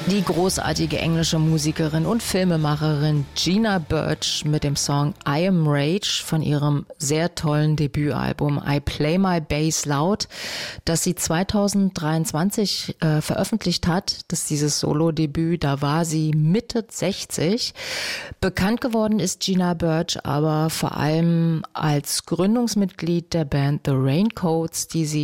Die großartige englische Musikerin und Filmemacherin Gina Birch mit dem Song I Am Rage von ihrem sehr tollen Debütalbum I Play My Bass Loud, das sie 2023 veröffentlicht hat. Das ist dieses Solo-Debüt, da war sie Mitte 60. Bekannt geworden ist Gina Birch aber vor allem als Gründungsmitglied der Band The Raincoats, die sie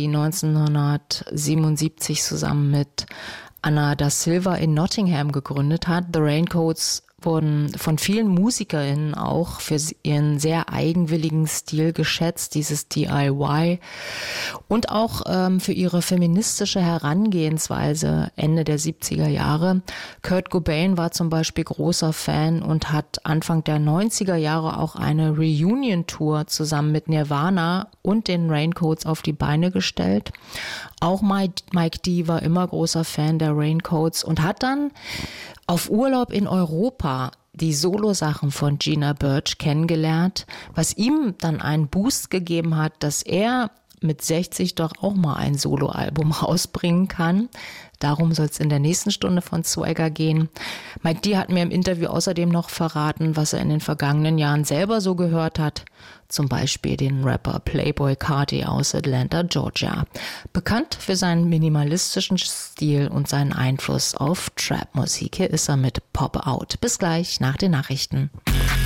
1977 zusammen mit Anna da Silva in Nottingham gegründet hat. The Raincoats wurden von vielen MusikerInnen auch für ihren sehr eigenwilligen Stil geschätzt, dieses DIY, und auch für ihre feministische Herangehensweise Ende der 70er Jahre. Kurt Cobain war zum Beispiel großer Fan und hat Anfang der 90er Jahre auch eine Reunion-Tour zusammen mit Nirvana und den Raincoats auf die Beine gestellt. Auch Mike D war immer großer Fan der Raincoats und hat dann auf Urlaub in Europa die Solosachen von Gina Birch kennengelernt, was ihm dann einen Boost gegeben hat, dass er mit 60 doch auch mal ein Soloalbum rausbringen kann. Darum soll es in der nächsten Stunde von Swagger gehen. Mike D hat mir im Interview außerdem noch verraten, was er in den vergangenen Jahren selber so gehört hat. Zum Beispiel den Rapper Playboi Carti aus Atlanta, Georgia. Bekannt für seinen minimalistischen Stil und seinen Einfluss auf Trap-Musik. Hier ist er mit Pop Out. Bis gleich nach den Nachrichten.